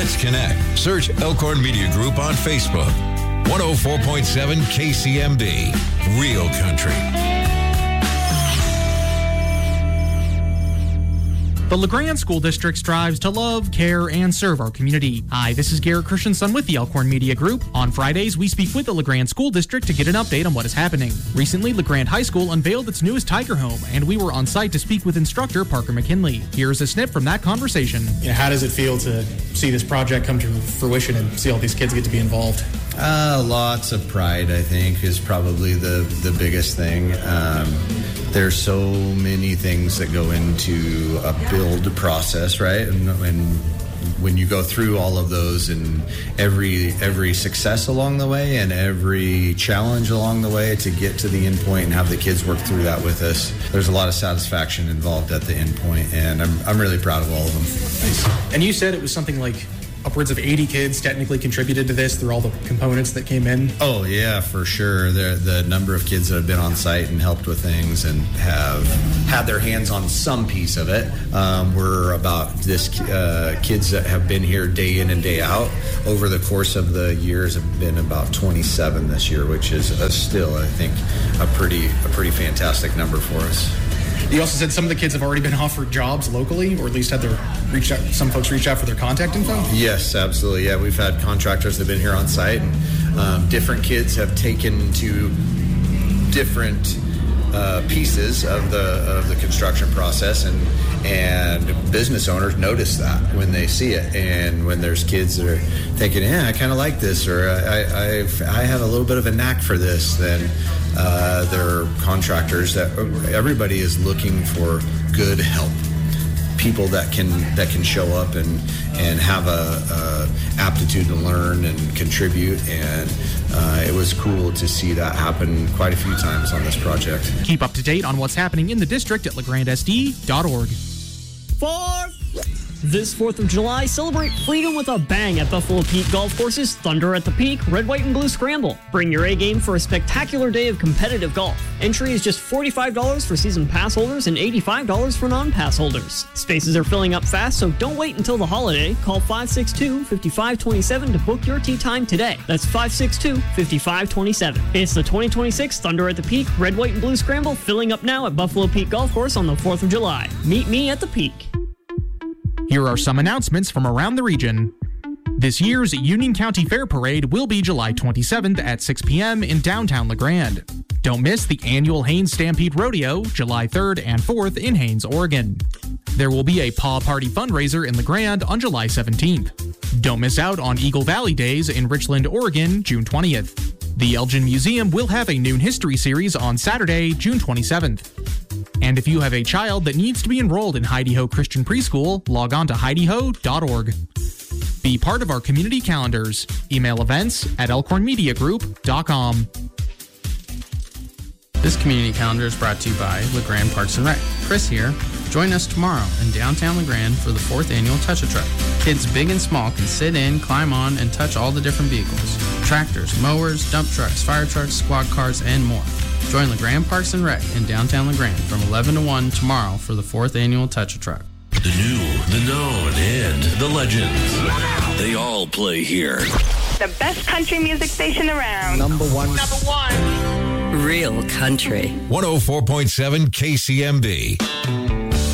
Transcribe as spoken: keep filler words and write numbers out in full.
Let's connect. Search Elkhorn Media Group on Facebook. one oh four point seven K C M B, Real Country. The LeGrand School District strives to love, care, and serve our community. Hi, this is Garrett Christensen with the Elkhorn Media Group. On Fridays, we speak with the LeGrand School District to get an update on what is happening. Recently, LeGrand High School unveiled its newest Tiger Home, and we were on site to speak with instructor Parker McKinley. Here's a snip from that conversation. You know, how does it feel to see this project come to fruition and see all these kids get to be involved? Uh, lots of pride, I think, is probably the, the biggest thing. Um, there's so many things that go into a build process, right? And, and when you go through all of those and every every success along the way and every challenge along the way to get to the end point and have the kids work through that with us, there's a lot of satisfaction involved at the end point, and I'm, I'm really proud of all of them. Nice. And you said it was something like upwards of eighty kids technically contributed to this through all the components that came in? Oh, yeah, for sure. The, the number of kids that have been on site and helped with things and have had their hands on some piece of it. Um, we're about this uh, kids that have been here day in and day out. Over the course of the years have been about twenty-seven this year, which is uh, still, I think, a pretty a pretty fantastic number for us. You also said some of the kids have already been offered jobs locally, or at least had their reached out. Some folks reached out for their contact info. Yes, absolutely. Yeah, we've had contractors that have been here on site, and um, different kids have taken to different uh, pieces of the of the construction process, and and business owners notice that when they see it, and when there's kids that are thinking, yeah, I kind of like this, or I I've, I have a little bit of a knack for this, then. Uh, there are contractors that everybody is looking for good help, people that can that can show up and and have a, a aptitude to learn and contribute, and uh, it was cool to see that happen quite a few times on this project. Keep up to date on what's happening in the district at legrand s d dot org. Four. This fourth of July, celebrate freedom with a bang at Buffalo Peak Golf Course's Thunder at the Peak Red, White, and Blue Scramble. Bring your A game for a spectacular day of competitive golf. Entry is just forty-five dollars for season pass holders and eighty-five dollars for non-pass holders. Spaces are filling up fast, so don't wait until the holiday. Call five six two, five five two seven to book your tee time today. That's five six two, five five two seven. It's the twenty twenty-six Thunder at the Peak Red, White, and Blue Scramble filling up now at Buffalo Peak Golf Course on the fourth of July. Meet me at the Peak. Here are some announcements from around the region. This year's Union County Fair Parade will be July twenty-seventh at six p.m. in downtown LeGrand. Don't miss the annual Haines Stampede Rodeo, July third and fourth in Haines, Oregon. There will be a Paw Party fundraiser in LeGrand on July seventeenth. Don't miss out on Eagle Valley Days in Richland, Oregon, June twentieth. The Elgin Museum will have a noon history series on Saturday, June twenty-seventh. And if you have a child that needs to be enrolled in Heidi Ho Christian Preschool, log on to heidi ho dot org. Be part of our community calendars. Email events at elkhorn media group dot com. This community calendar is brought to you by LeGrand Parks and Rec. Chris here. Join us tomorrow in downtown LeGrand for the fourth annual Touch a Truck. Kids big and small can sit in, climb on, and touch all the different vehicles. Tractors, mowers, dump trucks, fire trucks, squad cars, and more. Join LeGrand Parks and Rec in downtown LeGrand from eleven to one tomorrow for the fourth annual Touch a Truck. The new, the known, and the legends. They all play here. The best country music station around. Number one. Number one. Real Country. one oh four point seven K C M B.